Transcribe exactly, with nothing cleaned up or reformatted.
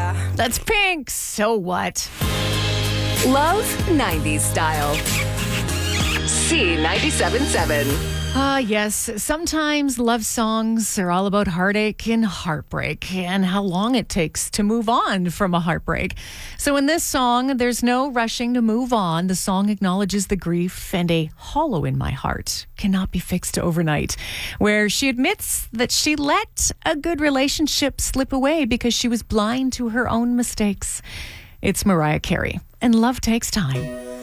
yeah. That's Pink. So what? Love nineties style. C ninety-seven point seven. Ah, yes. Sometimes love songs are all about heartache and heartbreak and how long it takes to move on from a heartbreak. So in this song, there's no rushing to move on. The song acknowledges the grief and a hollow in my heart cannot be fixed overnight, where she admits that she let a good relationship slip away because she was blind to her own mistakes. It's Mariah Carey, and Love Takes Time.